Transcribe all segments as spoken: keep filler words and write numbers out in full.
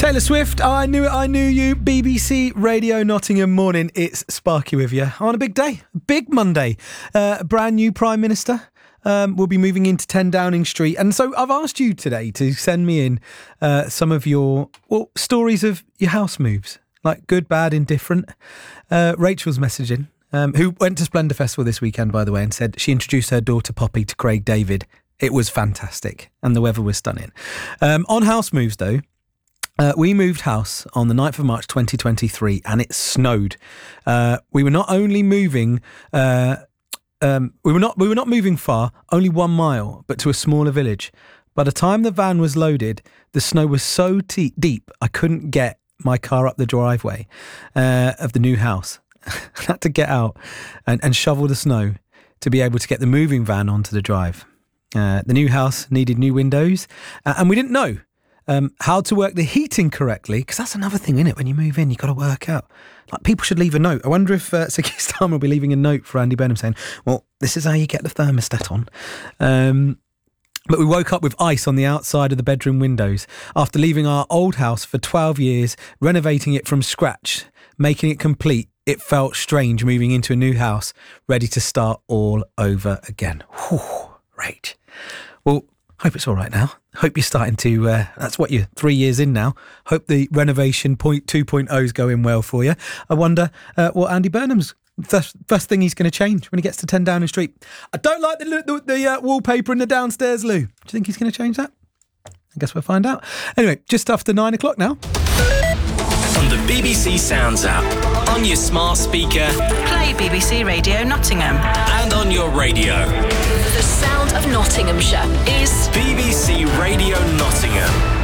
Taylor Swift, I Knew It, I Knew You, B B C Radio Nottingham morning. It's Sparky with you on a big day, big Monday. Uh, a brand new Prime Minister um, will be moving into ten Downing Street. And so I've asked you today to send me in uh, some of your well stories of your house moves, like good, bad, indifferent. Uh, Rachel's messaging, um, who went to Splendour Festival this weekend, by the way, and said she introduced her daughter Poppy to Craig David. It was fantastic and the weather was stunning. Um, on house moves, though, Uh, we moved house on the ninth of March twenty twenty-three and it snowed. Uh, we were not only moving, uh, um, we were not we were not moving far, only one mile, but to a smaller village. By the time the van was loaded, the snow was so te- deep I couldn't get my car up the driveway uh, of the new house. I had to get out and, and shovel the snow to be able to get the moving van onto the drive. Uh, the new house needed new windows, uh, and we didn't know Um, how to work the heating correctly, because that's another thing, isn't it? When you move in, you've got to work out. Like, people should leave a note. I wonder if uh, Sir Keir Starmer will be leaving a note for Andy Burnham saying, well, this is how you get the thermostat on. Um, but we woke up with ice on the outside of the bedroom windows after leaving our old house for twelve years, renovating it from scratch, making it complete. It felt strange moving into a new house, ready to start all over again. Whew, right. Well, hope it's all right now. Hope you're starting to, uh, that's what you're three years in now. Hope the renovation point two point oh is going well for you. I wonder uh, what Andy Burnham's first, first thing he's going to change when he gets to ten Downing Street. I don't like the the, the uh, wallpaper in the downstairs loo. Do you think he's going to change that? I guess we'll find out. Anyway, just after nine o'clock now. On the B B C Sounds app, on your smart speaker, play B B C Radio Nottingham, and on your radio. The sound of Nottinghamshire is B B C Radio Nottingham.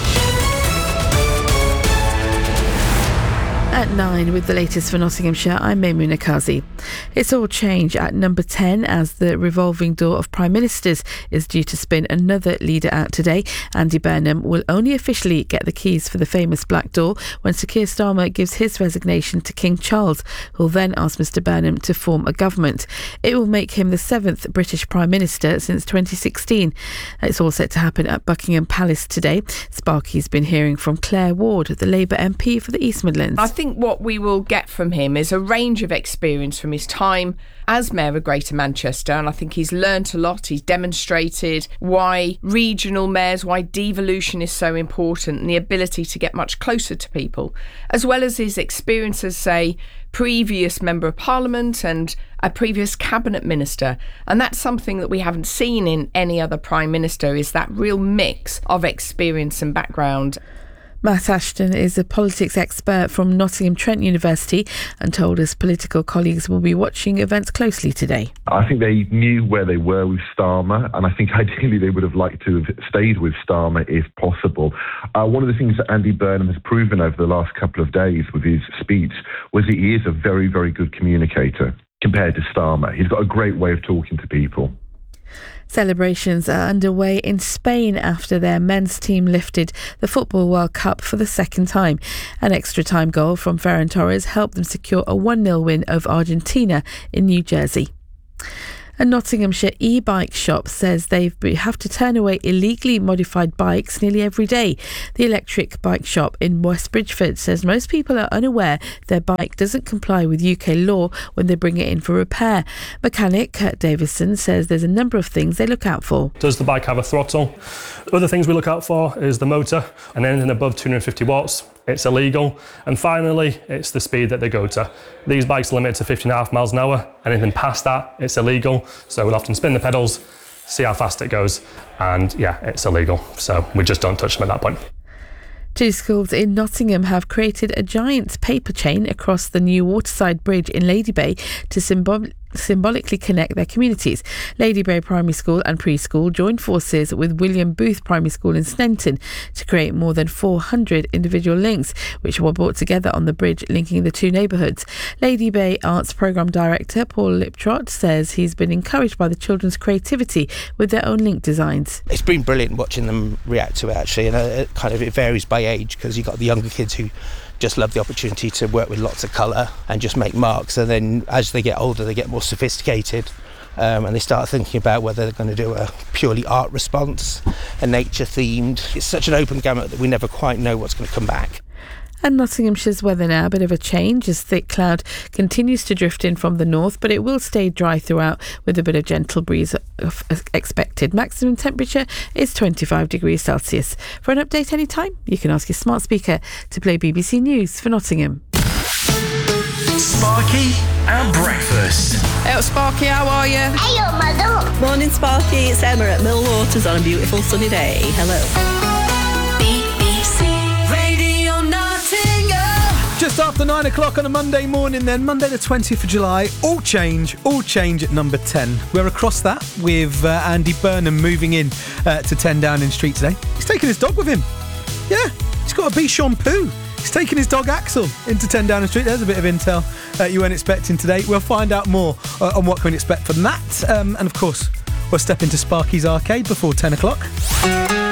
At nine with the latest for Nottinghamshire, I'm Maimuna Kazi. It's all change at number ten as the revolving door of Prime Ministers is due to spin another leader out today. Andy Burnham will only officially get the keys for the famous Black Door when Sir Keir Starmer gives his resignation to King Charles, who'll then ask Mr Burnham to form a government. It will make him the seventh British Prime Minister since twenty sixteen. It's all set to happen at Buckingham Palace today. Sparky's been hearing from Claire Ward, the Labour M P for the East Midlands. I think what we will get from him is a range of experience from his time as Mayor of Greater Manchester, and I think he's learnt a lot. He's demonstrated why regional mayors, why devolution is so important, and the ability to get much closer to people, as well as his experience as, say, previous Member of Parliament and a previous Cabinet Minister. And that's something that we haven't seen in any other Prime Minister, is that real mix of experience and background. Matt Ashton is a politics expert from Nottingham Trent University and told us political colleagues will be watching events closely today. I think they knew where they were with Starmer, and I think ideally they would have liked to have stayed with Starmer if possible. Uh, one of the things that Andy Burnham has proven over the last couple of days with his speech was that he is a very, very good communicator compared to Starmer. He's got a great way of talking to people. Celebrations are underway in Spain after their men's team lifted the Football World Cup for the second time. An extra-time goal from Ferran Torres helped them secure a one nil win over Argentina in New Jersey. A Nottinghamshire e-bike shop says they have to turn away illegally modified bikes nearly every day. The electric bike shop in West Bridgford says most people are unaware their bike doesn't comply with U K law when they bring it in for repair. Mechanic Kurt Davison says there's a number of things they look out for. Does the bike have a throttle? Other things we look out for is the motor, and anything above two hundred fifty watts. It's illegal. And finally, it's the speed that they go to. These bikes are limited to fifteen point five miles an hour. Anything past that, it's illegal. So we'll often spin the pedals, see how fast it goes, and yeah, it's illegal. So we just don't touch them at that point. Two schools in Nottingham have created a giant paper chain across the new Waterside Bridge in Lady Bay to symbol- symbolically connect their communities. Lady Bay Primary School and Preschool joined forces with William Booth Primary School in Sneinton to create more than four hundred individual links, which were brought together on the bridge linking the two neighbourhoods. Lady Bay Arts Programme Director Paul Liptrot says he's been encouraged by the children's creativity with their own link designs. It's been brilliant watching them react to it, actually, and it kind of it varies by age, because you've got the younger kids who just love the opportunity to work with lots of colour and just make marks, and then as they get older they get more sophisticated um, and they start thinking about whether they're going to do a purely art response, a nature themed. It's such an open gamut that we never quite know what's going to come back. And Nottinghamshire's weather now, a bit of a change as thick cloud continues to drift in from the north, but it will stay dry throughout with a bit of gentle breeze expected. Maximum temperature is twenty-five degrees Celsius. For an update anytime, you can ask your smart speaker to play B B C News for Nottingham. Sparky and breakfast. Hey, Sparky, how are you? Hello, Mother. Morning, Sparky. It's Emma at Millwaters on a beautiful sunny day. Hello. B B C Radio Nottingham. Just after nine o'clock on a Monday morning then, Monday the twentieth of July, all change, all change at number ten. We're across that with uh, Andy Burnham moving in uh, to ten Downing Street today. He's taking his dog with him. Yeah, he's got a Bichon Poo. He's taking his dog Axel into ten Downing Street. There's a bit of intel uh, you weren't expecting today. We'll find out more uh, on what can we expect from that. Um, and of course, we'll step into Sparky's Arcade before ten o'clock.